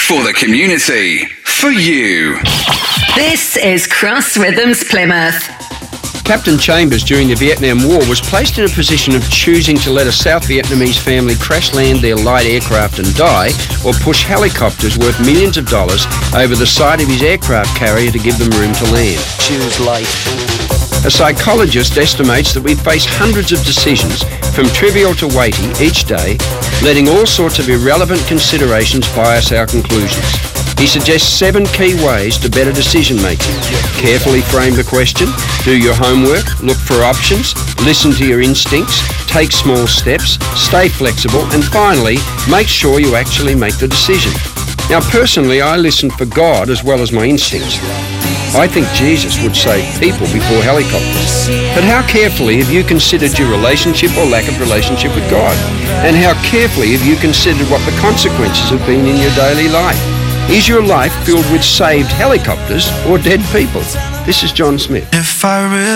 For the community. For you. This is Cross Rhythms Plymouth. Captain Chambers during the Vietnam War was placed in a position of choosing to let a South Vietnamese family crash land their light aircraft and die, or push helicopters worth millions of dollars over the side of his aircraft carrier to give them room to land. Choose light. A psychologist estimates that we face hundreds of decisions, from trivial to weighty, each day, letting all sorts of irrelevant considerations bias our conclusions. He suggests 7 key ways to better decision-making. Carefully frame the question, do your homework, look for options, listen to your instincts, take small steps, stay flexible, and finally, make sure you actually make the decision. Now, personally, I listen for God as well as my instincts. I think Jesus would save people before helicopters. But how carefully have you considered your relationship or lack of relationship with God? And how carefully have you considered what the consequences have been in your daily life? Is your life filled with saved helicopters or dead people? This is John Smith.